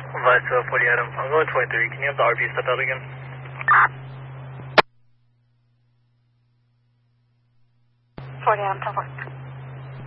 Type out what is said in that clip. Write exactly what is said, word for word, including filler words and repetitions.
Advise uh, forty Adam. I'm going twenty-three. Can you have the R B step out again? forty Adam, ten four.